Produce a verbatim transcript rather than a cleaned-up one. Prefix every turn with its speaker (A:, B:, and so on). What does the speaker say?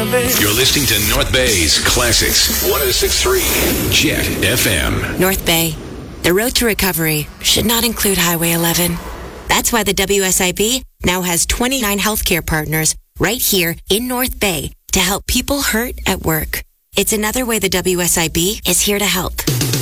A: eleven.
B: You're listening to North Bay's Classics one oh six point three Jet F M.
C: North Bay, the road to recovery should not include Highway eleven. That's why the W S I B now has twenty-nine healthcare partners right here in North Bay to help people hurt at work. It's another way the W S I B is here to help.